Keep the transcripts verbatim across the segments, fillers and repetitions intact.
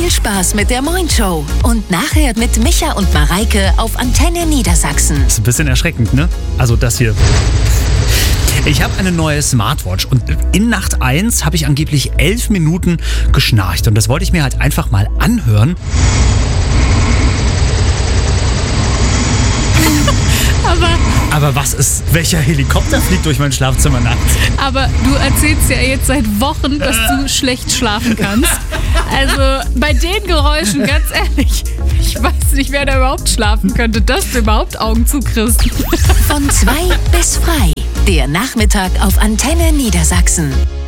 Viel Spaß mit der Moin Show und nachher mit Micha und Mareike auf Antenne Niedersachsen. Das ist ein bisschen erschreckend, ne? Also das hier. Ich habe eine neue Smartwatch und in Nacht eins habe ich angeblich elf Minuten geschnarcht. Und das wollte ich mir halt einfach mal anhören. Aber, Aber was ist, welcher Helikopter fliegt durch mein Schlafzimmer nachts? aber du erzählst ja jetzt seit Wochen, dass du schlecht schlafen kannst. Also bei den Geräuschen, ganz ehrlich, ich weiß nicht, wer da überhaupt schlafen könnte, dass du überhaupt Augen zukriegst. Von zwei bis frei. Der Nachmittag auf Antenne Niedersachsen.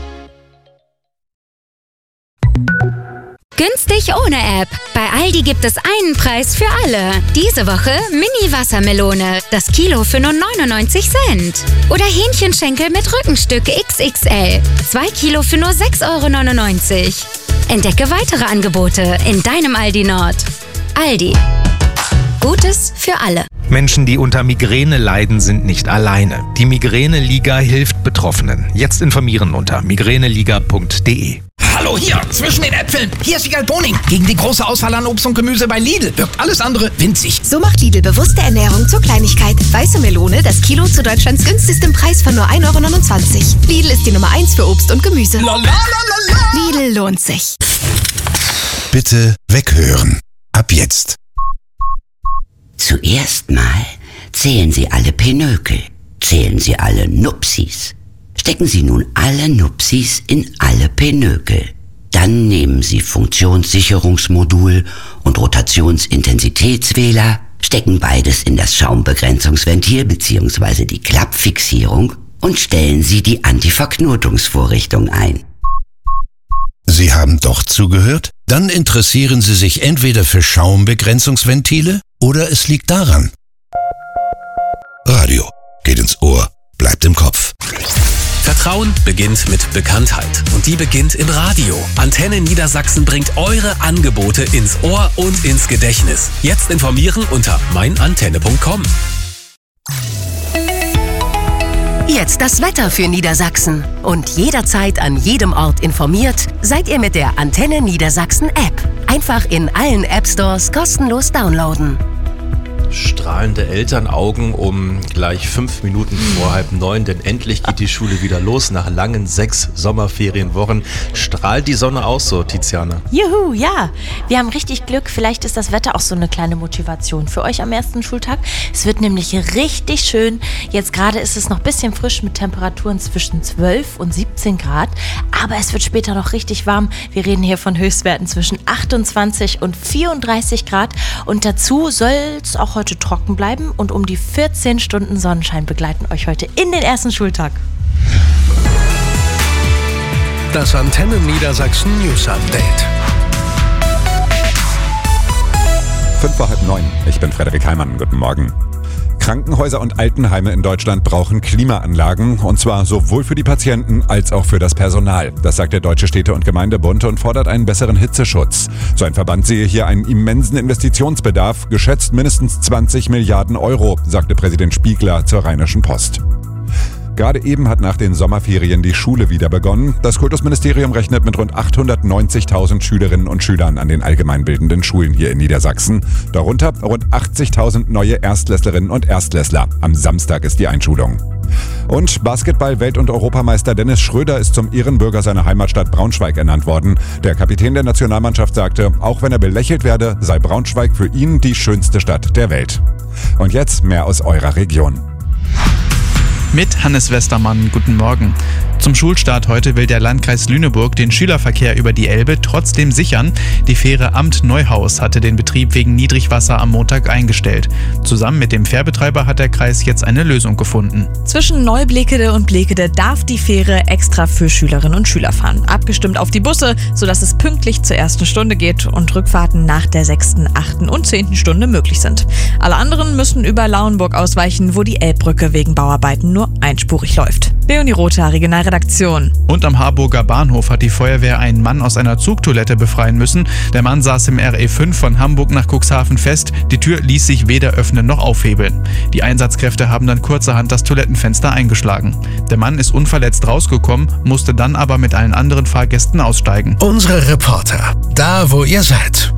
Günstig ohne App. Bei Aldi gibt es einen Preis für alle. Diese Woche Mini-Wassermelone. Das Kilo für nur neunundneunzig Cent. Oder Hähnchenschenkel mit Rückenstück X X L. Zwei Kilo für nur sechs Euro neunundneunzig. Entdecke weitere Angebote in deinem Aldi Nord. Aldi. Gutes für alle. Menschen, die unter Migräne leiden, sind nicht alleine. Die Migräne-Liga hilft Betroffenen. Jetzt informieren unter migräneliga punkt de. Hallo hier, zwischen den Äpfeln. Hier ist die Boning. Gegen die große Auswahl an Obst und Gemüse bei Lidl wirkt alles andere winzig. So macht Lidl bewusste Ernährung zur Kleinigkeit. Weiße Melone, das Kilo zu Deutschlands günstigstem Preis von nur ein Euro neunundzwanzig. Lidl ist die Nummer eins für Obst und Gemüse. La, la, la, la, la. Lidl lohnt sich. Bitte weghören. Ab jetzt. Zuerst mal zählen Sie alle Pinökel, zählen Sie alle Nupsis. Stecken Sie nun alle Nupsis in alle Pinökel. Dann nehmen Sie Funktionssicherungsmodul und Rotationsintensitätswähler, stecken beides in das Schaumbegrenzungsventil bzw. die Klappfixierung und stellen Sie die Antiverknotungsvorrichtung ein. Sie haben doch zugehört? Dann interessieren Sie sich entweder für Schaumbegrenzungsventile oder es liegt daran. Radio geht ins Ohr, bleibt im Kopf. Vertrauen beginnt mit Bekanntheit und die beginnt im Radio. Antenne Niedersachsen bringt eure Angebote ins Ohr und ins Gedächtnis. Jetzt informieren unter mein antenne punkt com. Jetzt das Wetter für Niedersachsen. Und jederzeit an jedem Ort informiert, seid ihr mit der Antenne Niedersachsen App. Einfach in allen App Stores kostenlos downloaden. Strahlende Elternaugen um gleich fünf Minuten vor halb neun, denn endlich geht die Schule wieder los. Nach langen sechs Sommerferienwochen strahlt die Sonne aus, so Tiziana. Juhu, ja. Wir haben richtig Glück. Vielleicht ist das Wetter auch so eine kleine Motivation für euch am ersten Schultag. Es wird nämlich richtig schön. Jetzt gerade ist es noch ein bisschen frisch mit Temperaturen zwischen zwölf und siebzehn Grad. Aber es wird später noch richtig warm. Wir reden hier von Höchstwerten zwischen achtundzwanzig und vierunddreißig Grad. Und dazu soll es auch heute trocken bleiben und um die vierzehn Stunden Sonnenschein begleiten euch heute in den ersten Schultag. Das Antenne Niedersachsen News Update. Fünf vor halb neun. Ich bin Frederik Heimann. Guten Morgen. Krankenhäuser und Altenheime in Deutschland brauchen Klimaanlagen, und zwar sowohl für die Patienten als auch für das Personal. Das sagt der Deutsche Städte- und Gemeindebund und fordert einen besseren Hitzeschutz. So ein Verband sehe hier einen immensen Investitionsbedarf, geschätzt mindestens zwanzig Milliarden Euro, sagte Präsident Spiegler zur Rheinischen Post. Gerade eben hat nach den Sommerferien die Schule wieder begonnen. Das Kultusministerium rechnet mit rund achthundertneunzigtausend Schülerinnen und Schülern an den allgemeinbildenden Schulen hier in Niedersachsen. Darunter rund achtzigtausend neue Erstklässlerinnen und Erstklässler. Am Samstag ist die Einschulung. Und Basketball-Welt- und Europameister Dennis Schröder ist zum Ehrenbürger seiner Heimatstadt Braunschweig ernannt worden. Der Kapitän der Nationalmannschaft sagte, auch wenn er belächelt werde, sei Braunschweig für ihn die schönste Stadt der Welt. Und jetzt mehr aus eurer Region. Mit Hannes Westermann, guten Morgen. Zum Schulstart heute will der Landkreis Lüneburg den Schülerverkehr über die Elbe trotzdem sichern. Die Fähre Amt Neuhaus hatte den Betrieb wegen Niedrigwasser am Montag eingestellt. Zusammen mit dem Fährbetreiber hat der Kreis jetzt eine Lösung gefunden. Zwischen Neublekede und Blekede darf die Fähre extra für Schülerinnen und Schüler fahren. Abgestimmt auf die Busse, sodass es pünktlich zur ersten Stunde geht und Rückfahrten nach der sechsten, achten und zehnten Stunde möglich sind. Alle anderen müssen über Lauenburg ausweichen, wo die Elbbrücke wegen Bauarbeiten nur einspurig läuft. Leonie Rother, Regionalredaktion. Und am Harburger Bahnhof hat die Feuerwehr einen Mann aus einer Zugtoilette befreien müssen. Der Mann saß im R E fünf von Hamburg nach Cuxhaven fest. Die Tür ließ sich weder öffnen noch aufhebeln. Die Einsatzkräfte haben dann kurzerhand das Toilettenfenster eingeschlagen. Der Mann ist unverletzt rausgekommen, musste dann aber mit allen anderen Fahrgästen aussteigen. Unsere Reporter, da wo ihr seid.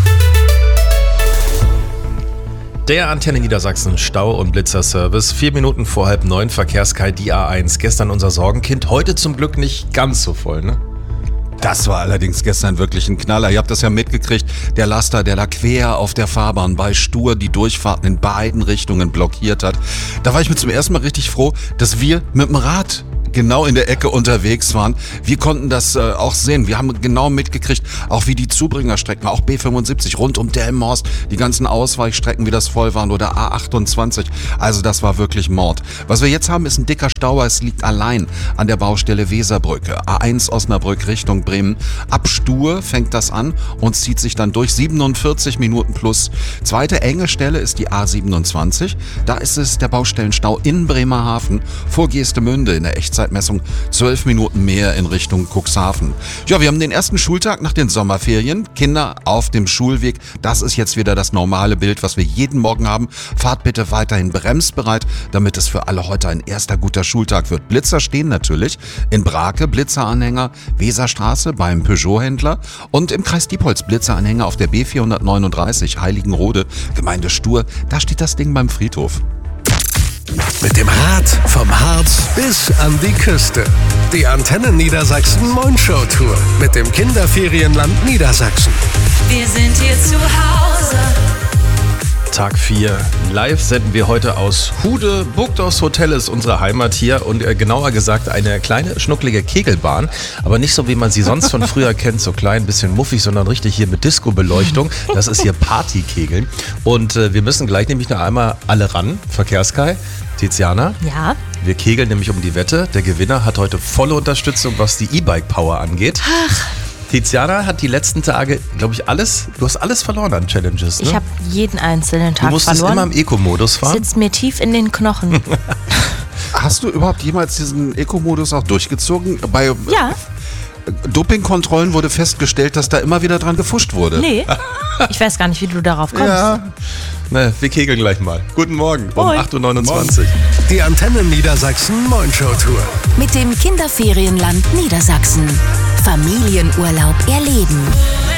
Der Antenne Niedersachsen Stau- und Blitzerservice. Vier Minuten vor halb neun, Verkehrskai, die A eins. Gestern unser Sorgenkind, heute zum Glück nicht ganz so voll, ne? Das war allerdings gestern wirklich ein Knaller. Ihr habt das ja mitgekriegt. Der Laster, der da quer auf der Fahrbahn bei Stur die Durchfahrten in beiden Richtungen blockiert hat. Da war ich mir zum ersten Mal richtig froh, dass wir mit dem Rad genau in der Ecke unterwegs waren. Wir konnten das äh, auch sehen. Wir haben genau mitgekriegt, auch wie die Zubringerstrecken, auch B fünfundsiebzig rund um Delmenhorst, die ganzen Ausweichstrecken, wie das voll waren, oder A achtundzwanzig. Also das war wirklich Mord. Was wir jetzt haben, ist ein dicker Stau. Es liegt allein an der Baustelle Weserbrücke. A eins Osnabrück Richtung Bremen. Ab Stur fängt das an und zieht sich dann durch. siebenundvierzig Minuten plus. Zweite enge Stelle ist die A siebenundzwanzig. Da ist es der Baustellenstau in Bremerhaven vor Geestemünde in der Echtzeit. Messung zwölf Minuten mehr in Richtung Cuxhaven. Ja, wir haben den ersten Schultag nach den Sommerferien. Kinder auf dem Schulweg. Das ist jetzt wieder das normale Bild, was wir jeden Morgen haben. Fahrt bitte weiterhin bremsbereit, damit es für alle heute ein erster guter Schultag wird. Blitzer stehen natürlich in Brake, Blitzeranhänger, Weserstraße beim Peugeot-Händler und im Kreis Diepholz Blitzeranhänger auf der B vierhundertneununddreißig Heiligenrode, Gemeinde Stur. Da steht das Ding beim Friedhof. Mit dem Rad vom Harz bis an die Küste. Die Antenne Niedersachsen Moin-Show Tour mit dem Kinderferienland Niedersachsen. Wir sind hier zu Hause. Tag vier. Live senden wir heute aus Hude. Burgdorfs Hotel ist unsere Heimat hier und äh, genauer gesagt eine kleine, schnucklige Kegelbahn. Aber nicht so, wie man sie sonst von früher kennt, so klein, bisschen muffig, sondern richtig hier mit Disco-Beleuchtung. Das ist hier Partykegeln. Und äh, wir müssen gleich nämlich noch einmal alle ran. Verkehrskai, Tiziana. Ja. Wir kegeln nämlich um die Wette. Der Gewinner hat heute volle Unterstützung, was die E-Bike-Power angeht. Ach. Tiziana hat die letzten Tage, glaube ich, alles, du hast alles verloren an Challenges, ne? Ich habe jeden einzelnen Tag Du musstest verloren. immer im Eco-Modus fahren. Sitzt mir tief in den Knochen. Hast du überhaupt jemals diesen Eco-Modus auch durchgezogen? Bei Ja. Dopingkontrollen wurde festgestellt, dass da immer wieder dran gefuscht wurde. Nee, ich weiß gar nicht, wie du darauf kommst. Ja. Na, wir kegeln gleich mal. Guten Morgen um Moin. acht Uhr neunundzwanzig. Die Antenne Niedersachsen Moin-Show Tour. Mit dem Kinderferienland Niedersachsen. Familienurlaub erleben.